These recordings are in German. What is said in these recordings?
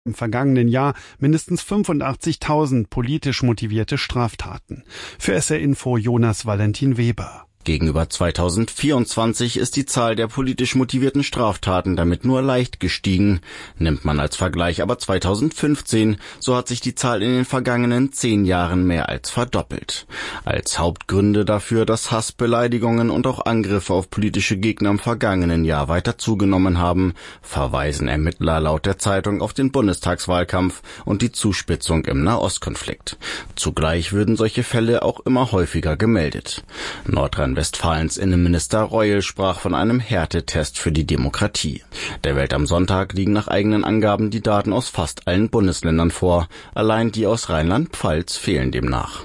im vergangenen Jahr mindestens 85.000 politisch motivierte Straftaten. Für SR Info Jonas Valentin Weber. Gegenüber 2024 ist die Zahl der politisch motivierten Straftaten damit nur leicht gestiegen. Nimmt man als Vergleich aber 2015, so hat sich die Zahl in den vergangenen 10 Jahren mehr als verdoppelt. Als Hauptgründe dafür, dass Hass, Beleidigungen und auch Angriffe auf politische Gegner im vergangenen Jahr weiter zugenommen haben, verweisen Ermittler laut der Zeitung auf den Bundestagswahlkampf und die Zuspitzung im Nahostkonflikt. Zugleich würden solche Fälle auch immer häufiger gemeldet. Nordrhein-Westfalens Innenminister Reul sprach von einem Härtetest für die Demokratie. Der Welt am Sonntag liegen nach eigenen Angaben die Daten aus fast allen Bundesländern vor. Allein die aus Rheinland-Pfalz fehlen demnach.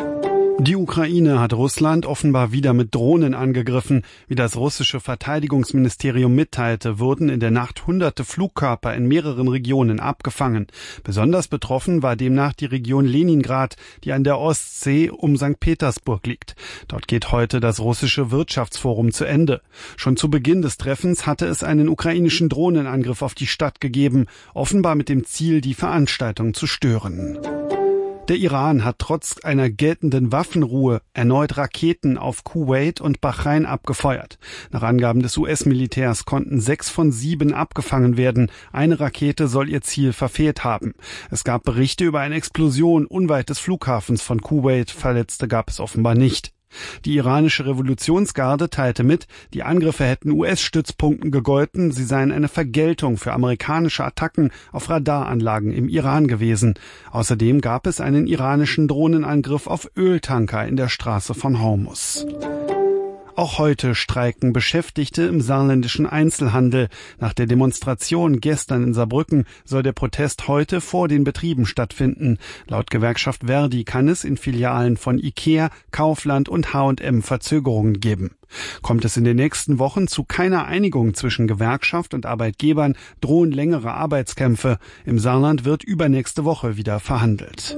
Die Ukraine hat Russland offenbar wieder mit Drohnen angegriffen. Wie das russische Verteidigungsministerium mitteilte, wurden in der Nacht hunderte Flugkörper in mehreren Regionen abgefangen. Besonders betroffen war demnach die Region Leningrad, die an der Ostsee um St. Petersburg liegt. Dort geht heute das russische Wirtschaftsforum zu Ende. Schon zu Beginn des Treffens hatte es einen ukrainischen Drohnenangriff auf die Stadt gegeben, offenbar mit dem Ziel, die Veranstaltung zu stören. Der Iran hat trotz einer geltenden Waffenruhe erneut Raketen auf Kuwait und Bahrain abgefeuert. Nach Angaben des US-Militärs konnten 6 von 7 abgefangen werden. Eine Rakete soll ihr Ziel verfehlt haben. Es gab Berichte über eine Explosion unweit des Flughafens von Kuwait. Verletzte gab es offenbar nicht. Die iranische Revolutionsgarde teilte mit, die Angriffe hätten US-Stützpunkten gegolten, sie seien eine Vergeltung für amerikanische Attacken auf Radaranlagen im Iran gewesen. Außerdem gab es einen iranischen Drohnenangriff auf Öltanker in der Straße von Hormuz. Auch heute streiken Beschäftigte im saarländischen Einzelhandel. Nach der Demonstration gestern in Saarbrücken soll der Protest heute vor den Betrieben stattfinden. Laut Gewerkschaft Verdi kann es in Filialen von IKEA, Kaufland und H&M Verzögerungen geben. Kommt es in den nächsten Wochen zu keiner Einigung zwischen Gewerkschaft und Arbeitgebern, drohen längere Arbeitskämpfe. Im Saarland wird übernächste Woche wieder verhandelt.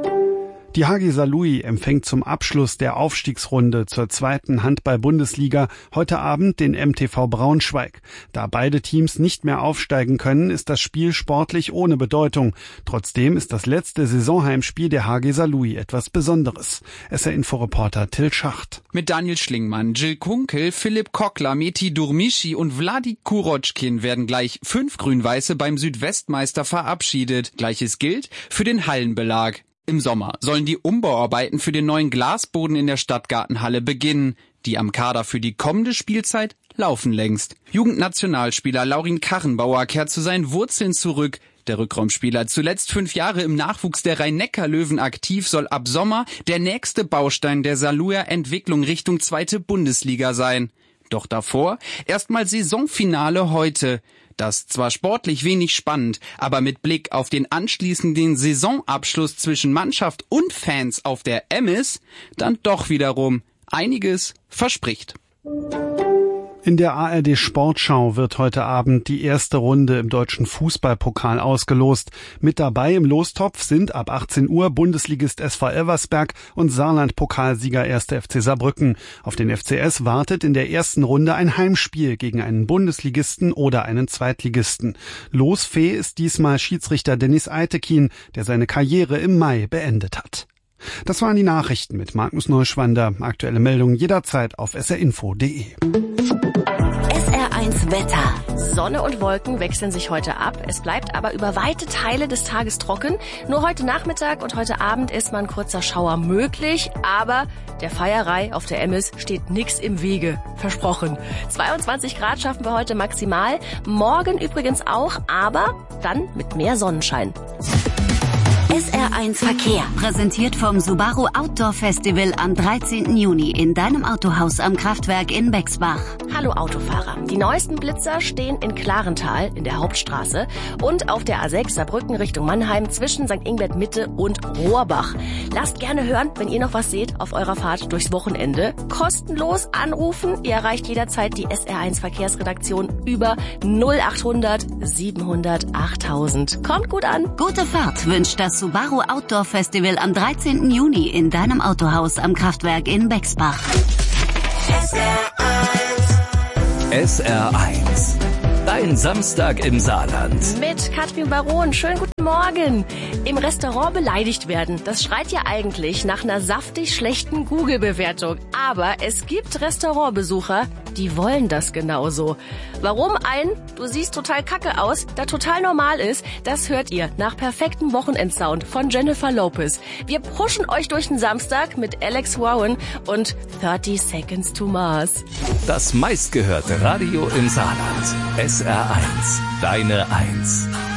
Die HG Saarlouis empfängt zum Abschluss der Aufstiegsrunde zur 2. Handball-Bundesliga heute Abend den MTV Braunschweig. Da beide Teams nicht mehr aufsteigen können, ist das Spiel sportlich ohne Bedeutung. Trotzdem ist das letzte Saisonheimspiel der HG Saarlouis etwas Besonderes. SR-Info-Reporter Till Schacht. Mit Daniel Schlingmann, Jill Kunkel, Philipp Kockler, Meti Durmischi und Vladi Kurotschkin werden gleich 5 Grün-Weiße beim Südwestmeister verabschiedet. Gleiches gilt für den Hallenbelag. Im Sommer sollen die Umbauarbeiten für den neuen Glasboden in der Stadtgartenhalle beginnen. Die am Kader für die kommende Spielzeit laufen längst. Jugendnationalspieler Laurin Karrenbauer kehrt zu seinen Wurzeln zurück. Der Rückraumspieler, zuletzt 5 Jahre im Nachwuchs der Rhein-Neckar-Löwen aktiv, soll ab Sommer der nächste Baustein der Saarlouer Entwicklung Richtung 2. Bundesliga sein. Doch davor erstmal Saisonfinale heute. Das zwar sportlich wenig spannend, aber mit Blick auf den anschließenden Saisonabschluss zwischen Mannschaft und Fans auf der Emmis dann doch wiederum einiges verspricht. In der ARD Sportschau wird heute Abend die erste Runde im deutschen Fußballpokal ausgelost. Mit dabei im Lostopf sind ab 18 Uhr Bundesligist SV Elversberg und Saarland-Pokalsieger 1. FC Saarbrücken. Auf den FCS wartet in der ersten Runde ein Heimspiel gegen einen Bundesligisten oder einen Zweitligisten. Losfee ist diesmal Schiedsrichter Dennis Eitekin, der seine Karriere im Mai beendet hat. Das waren die Nachrichten mit Magnus Neuschwander. Aktuelle Meldungen jederzeit auf srinfo.de. SR1 Wetter. Sonne und Wolken wechseln sich heute ab. Es bleibt aber über weite Teile des Tages trocken. Nur heute Nachmittag und heute Abend ist mal ein kurzer Schauer möglich. Aber der Feierei auf der Emmis steht nix im Wege. Versprochen. 22 Grad schaffen wir heute maximal. Morgen übrigens auch, aber dann mit mehr Sonnenschein. SR1 Verkehr. Präsentiert vom Subaru Outdoor Festival am 13. Juni in deinem Autohaus am Kraftwerk in Bexbach. Hallo Autofahrer. Die neuesten Blitzer stehen in Klarental in der Hauptstraße und auf der A6 Saarbrücken Richtung Mannheim zwischen St. Ingbert Mitte und Rohrbach. Lasst gerne hören, wenn ihr noch was seht auf eurer Fahrt durchs Wochenende. Kostenlos anrufen. Ihr erreicht jederzeit die SR1 Verkehrsredaktion über 0800 700 8000. Kommt gut an. Gute Fahrt wünscht das Subaru Outdoor Festival am 13. Juni in deinem Autohaus am Kraftwerk in Bexbach. SR1. Dein Samstag im Saarland. Mit Katrin Baron. Schönen guten Morgen. Im Restaurant beleidigt werden, das schreit ja eigentlich nach einer saftig schlechten Google-Bewertung. Aber es gibt Restaurantbesucher, die wollen das genauso. Warum ein "Du siehst total kacke aus" da total normal ist, das hört ihr nach perfektem Wochenendsound von Jennifer Lopez. Wir pushen euch durch den Samstag mit Alex Warren und 30 Seconds to Mars. Das meistgehörte Radio im Saarland. SR1, deine 1.